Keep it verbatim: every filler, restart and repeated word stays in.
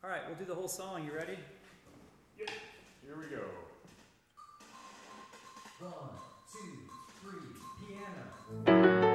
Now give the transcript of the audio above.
All right, we'll do the whole song. You ready? Yep. Here we go. One, two, three, piano.